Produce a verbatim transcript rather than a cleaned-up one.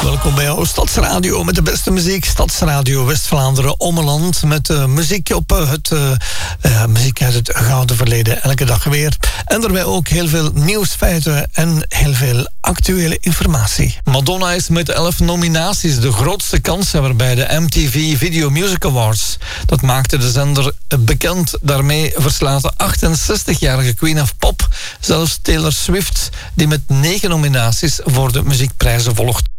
Welkom bij jouw Stadsradio met de beste muziek. Stadsradio West-Vlaanderen Ommeland met uh, muziek op uh, het uh, uh, muziek uit het gouden verleden. Elke dag weer. En daarbij ook heel veel nieuwsfeiten en heel veel actuele informatie. Madonna is met elf nominaties de grootste kanshebber bij de M T V Video Music Awards. Dat maakte de zender bekend. Daarmee verslaat de achtenzestigjarige Queen of Pop zelfs Taylor Swift, die met negen nominaties voor de muziekprijzen volgt.